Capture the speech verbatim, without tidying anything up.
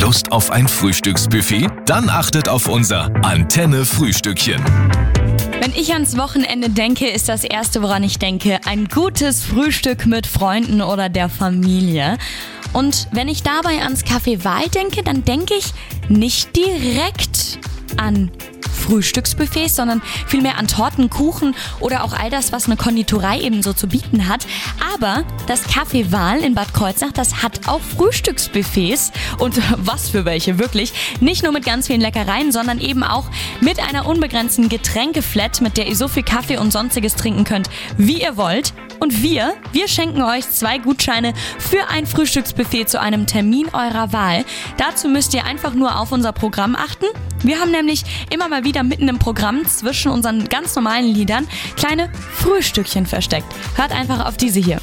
Lust auf ein Frühstücksbuffet? Dann achtet auf unser Antenne-Frühstückchen. Wenn ich ans Wochenende denke, ist das Erste, woran ich denke, ein gutes Frühstück mit Freunden oder der Familie. Und wenn ich dabei ans Café Wahl denke, dann denke ich nicht direkt an Frühstücksbuffets, sondern vielmehr an Torten, Kuchen oder auch all das, was eine Konditorei eben so zu bieten hat. Aber das Café Wahl in Bad Kreuznach, das hat auch Frühstücksbuffets. Und was für welche, wirklich. Nicht nur mit ganz vielen Leckereien, sondern eben auch mit einer unbegrenzten Getränkeflat, mit der ihr so viel Kaffee und Sonstiges trinken könnt, wie ihr wollt. Und wir, wir schenken euch zwei Gutscheine für ein Frühstücksbuffet zu einem Termin eurer Wahl. Dazu müsst ihr einfach nur auf unser Programm achten. Wir haben nämlich immer mal wieder mitten im Programm zwischen unseren ganz normalen Liedern kleine Frühstückchen versteckt. Hört einfach auf diese hier.